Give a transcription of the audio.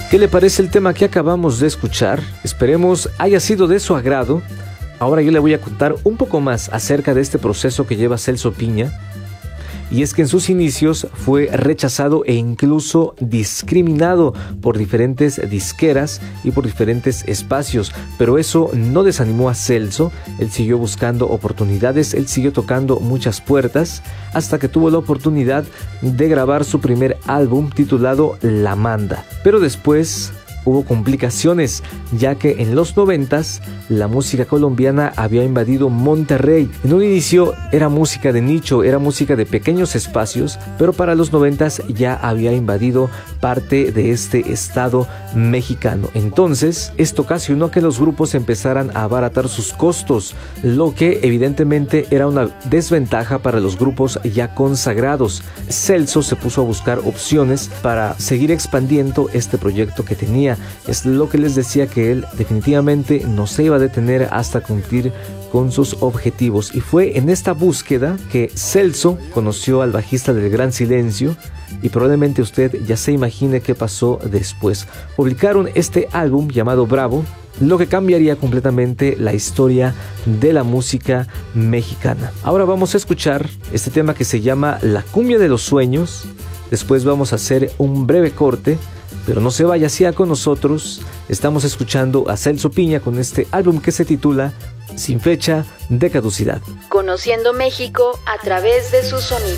¿Qué le parece el tema que acabamos de escuchar? Esperemos haya sido de su agrado. Ahora yo le voy a contar un poco más acerca de este proceso que lleva Celso Piña. Y es que en sus inicios fue rechazado e incluso discriminado por diferentes disqueras y por diferentes espacios, pero eso no desanimó a Celso. Él siguió buscando oportunidades, él siguió tocando muchas puertas hasta que tuvo la oportunidad de grabar su primer álbum titulado La Manda. Pero después hubo complicaciones, ya que en los 90s la música colombiana había invadido Monterrey. En un inicio era música de nicho, era música de pequeños espacios, pero para los 90s ya había invadido parte de este estado mexicano. Entonces, esto ocasionó que los grupos empezaran a abaratar sus costos, lo que evidentemente era una desventaja para los grupos ya consagrados. Celso se puso a buscar opciones para seguir expandiendo este proyecto que tenía. Es lo que les decía, que él definitivamente no se iba a detener hasta cumplir con sus objetivos, y fue en esta búsqueda que Celso conoció al bajista del Gran Silencio, y probablemente usted ya se imagine qué pasó después. Publicaron este álbum llamado Bravo, lo que cambiaría completamente la historia de la música mexicana. Ahora vamos a escuchar este tema que se llama La Cumbia de los Sueños. Después vamos a hacer un breve corte, pero no se vaya, sea con nosotros. Estamos escuchando a Celso Piña con este álbum que se titula Sin fecha de caducidad. Conociendo México a través de sus sonidos.